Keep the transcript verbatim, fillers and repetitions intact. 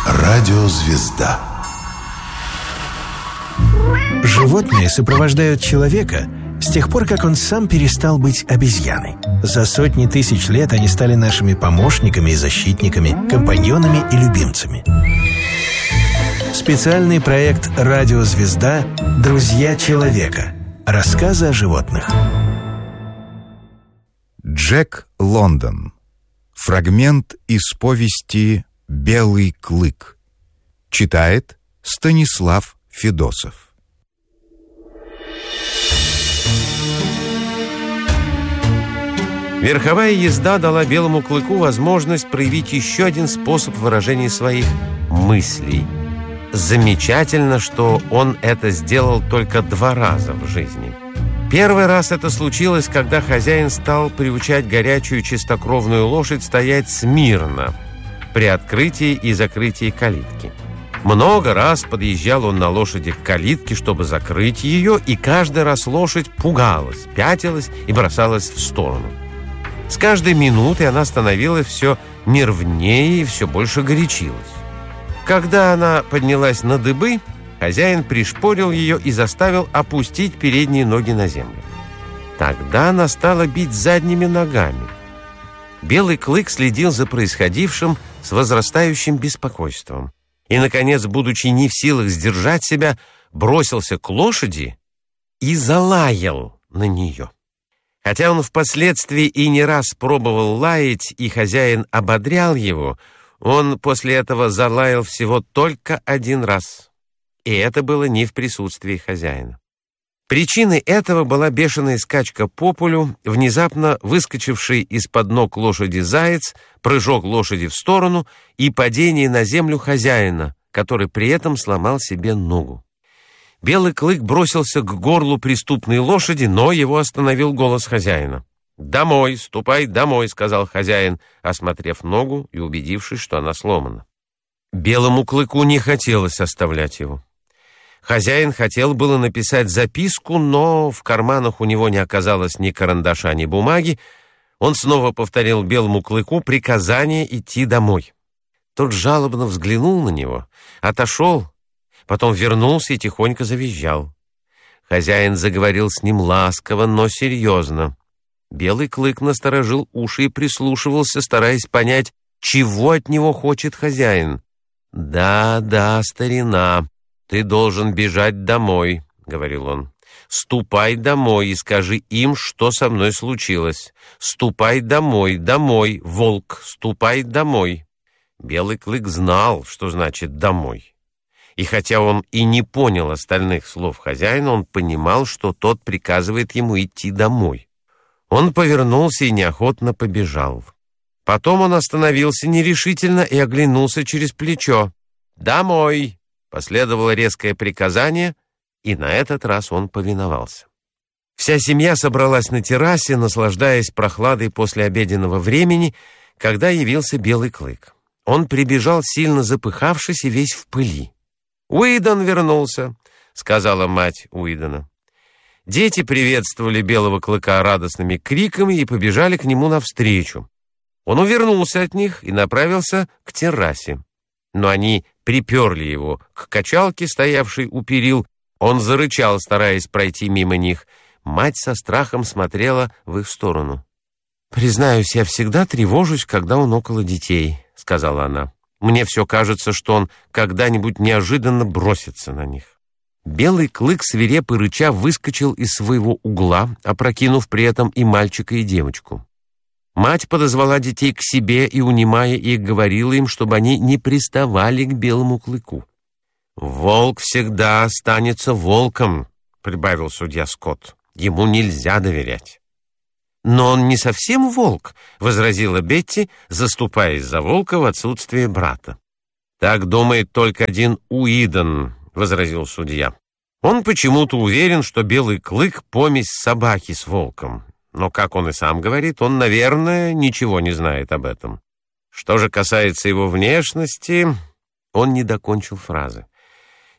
Радиозвезда. Животные сопровождают человека с тех пор, как он сам перестал быть обезьяной. За сотни тысяч лет они стали нашими помощниками и защитниками, компаньонами и любимцами. Специальный проект «Радиозвезда. Друзья человека». Рассказы о животных. Джек Лондон. Фрагмент из повести «Белый клык». Читает Станислав Федосов. Верховая езда дала Белому клыку возможность проявить еще один способ выражения своих мыслей. Замечательно, что он это сделал только два раза в жизни. Первый раз это случилось, когда хозяин стал приучать горячую чистокровную лошадь стоять смирно при открытии и закрытии калитки. Много раз подъезжал он на лошади к калитке, чтобы закрыть ее, и каждый раз лошадь пугалась, пятилась и бросалась в сторону. С каждой минутой она становилась все нервнее и все больше горячилась. Когда она поднялась на дыбы, хозяин пришпорил ее и заставил опустить передние ноги на землю. Тогда она стала бить задними ногами. Белый клык следил за происходившим с возрастающим беспокойством. И, наконец, будучи не в силах сдержать себя, бросился к лошади и залаял на нее. Хотя он впоследствии и не раз пробовал лаять, и хозяин ободрял его, он после этого залаял всего только один раз. И это было не в присутствии хозяина. Причиной этого была бешеная скачка по полю, внезапно выскочивший из-под ног лошади заяц, прыжок лошади в сторону и падение на землю хозяина, который при этом сломал себе ногу. Белый клык бросился к горлу преступной лошади, но его остановил голос хозяина. «Домой, ступай домой», — сказал хозяин, осмотрев ногу и убедившись, что она сломана. Белому клыку не хотелось оставлять его. Хозяин хотел было написать записку, но в карманах у него не оказалось ни карандаша, ни бумаги. Он снова повторил Белому клыку приказание идти домой. Тот жалобно взглянул на него, отошел, потом вернулся и тихонько завизжал. Хозяин заговорил с ним ласково, но серьезно. Белый клык насторожил уши и прислушивался, стараясь понять, чего от него хочет хозяин. «Да, да, старина, ты должен бежать домой», — говорил он. «Ступай домой и скажи им, что со мной случилось. Ступай домой, домой, волк, ступай домой». Белый клык знал, что значит «домой». И хотя он и не понял остальных слов хозяина, он понимал, что тот приказывает ему идти домой. Он повернулся и неохотно побежал. Потом он остановился нерешительно и оглянулся через плечо. «Домой!» — последовало резкое приказание, и на этот раз он повиновался. Вся семья собралась на террасе, наслаждаясь прохладой после обеденного времени, когда явился Белый клык. Он прибежал, сильно запыхавшись и весь в пыли. «Уидон вернулся», — сказала мать Уидона. Дети приветствовали Белого клыка радостными криками и побежали к нему навстречу. Он увернулся от них и направился к террасе. Но они приперли его к качалке, стоявшей у перил. Он зарычал, стараясь пройти мимо них. Мать со страхом смотрела в их сторону. «Признаюсь, я всегда тревожусь, когда он около детей», — сказала она. «Мне все кажется, что он когда-нибудь неожиданно бросится на них». Белый клык, свирепо рыча, выскочил из своего угла, опрокинув при этом и мальчика, и девочку. Мать подозвала детей к себе и, унимая их, говорила им, чтобы они не приставали к Белому клыку. «Волк всегда останется волком», — прибавил судья Скотт. «Ему нельзя доверять». «Но он не совсем волк», — возразила Бетти, заступаясь за волка в отсутствие брата. «Так думает только один Уидон», — возразил судья. «Он почему-то уверен, что Белый клык — помесь собаки с волком. Но, как он и сам говорит, он, наверное, ничего не знает об этом. Что же касается его внешности...» Он не докончил фразы.